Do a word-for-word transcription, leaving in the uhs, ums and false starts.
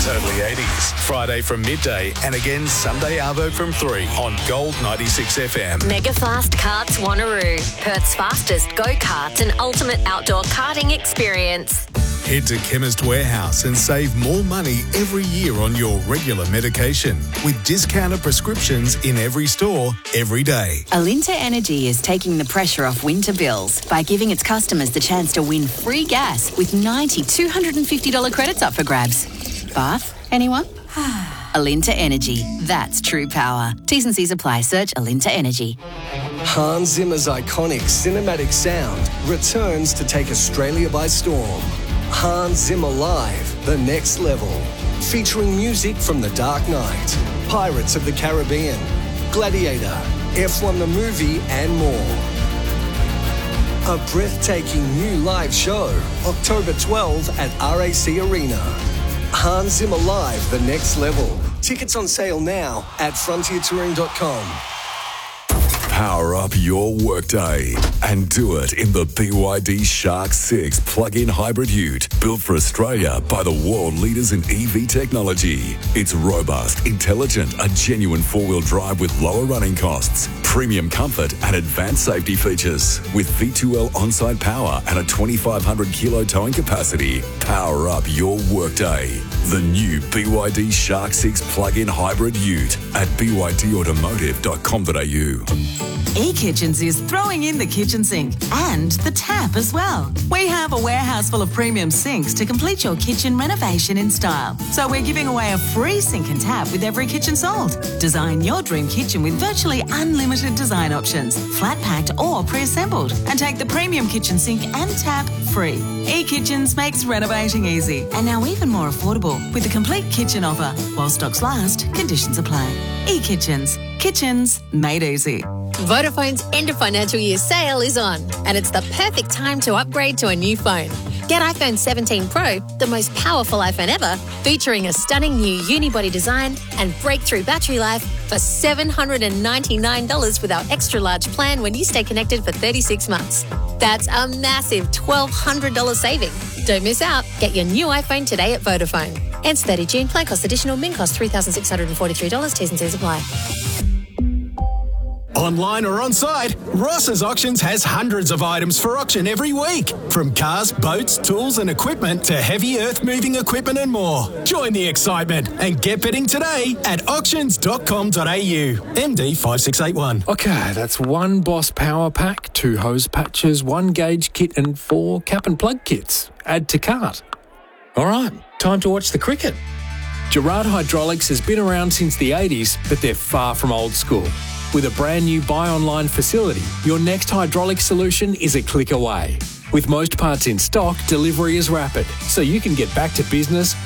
Totally eighties, Friday from midday and again Sunday arvo from three on Gold ninety-six F M. Mega Fast Karts Wanneroo, Perth's fastest go-karts and ultimate outdoor karting experience. Head to Chemist Warehouse and save more money every year on your regular medication with discounted prescriptions in every store, every day. Alinta Energy is taking the pressure off winter bills by giving its customers the chance to win free gas with ninety two hundred fifty dollars credits up for grabs. Bath? Anyone? Alinta Energy. That's true power. T's and C's apply. Search Alinta Energy. Hans Zimmer's iconic cinematic sound returns to take Australia by storm. Hans Zimmer Live, The Next Level. Featuring music from The Dark Knight, Pirates of the Caribbean, Gladiator, F one the movie, and more. A breathtaking new live show, October twelfth at R A C Arena. Hans Zimmer Live, The Next Level. Tickets on sale now at frontier touring dot com. Power up your workday and do it in the B Y D Shark six plug-in hybrid ute, built for Australia by the world leaders in E V technology. It's robust, intelligent, a genuine four-wheel drive with lower running costs, premium comfort and advanced safety features. With V two L on-site power and a twenty-five hundred kilo towing capacity, power up your workday. The new B Y D Shark six plug-in hybrid ute at b y d automotive dot com dot a u. eKitchens is throwing in the kitchen sink and the tap as well. We have a warehouse full of premium sinks to complete your kitchen renovation in style. So we're giving away a free sink and tap with every kitchen sold. Design your dream kitchen with virtually unlimited design options, flat packed or pre-assembled, and take the premium kitchen sink and tap free. eKitchens makes renovating easy and now even more affordable with a complete kitchen offer. While stocks last, conditions apply. eKitchens. Kitchens made easy. Vodafone's end of financial year sale is on, and it's the perfect time to upgrade to a new phone. Get iPhone seventeen Pro, the most powerful iPhone ever, featuring a stunning new unibody design and breakthrough battery life for seven hundred ninety-nine dollars with our extra large plan when you stay connected for thirty-six months. That's a massive twelve hundred dollars saving. Don't miss out. Get your new iPhone today at Vodafone. Ends thirtieth of June. Plan cost additional. Min cost three thousand six hundred forty-three dollars. T's and C's apply. Online or on-site, Ross's Auctions has hundreds of items for auction every week. From cars, boats, tools and equipment to heavy earth-moving equipment and more. Join the excitement and get bidding today at auctions dot com dot a u. M D five six eight one. Okay, that's one Boss Power Pack, two hose patches, one gauge kit and four cap and plug kits. Add to cart. All right, time to watch the cricket. Gerard Hydraulics has been around since the eighties, but they're far from old school. With a brand new buy online facility, your next hydraulic solution is a click away. With most parts in stock, delivery is rapid, so you can get back to business